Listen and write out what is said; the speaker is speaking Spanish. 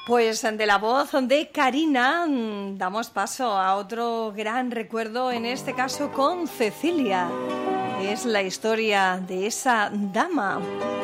Pues de la voz de Karina damos paso a otro gran recuerdo, en este caso con Cecilia. Es la historia de esa dama.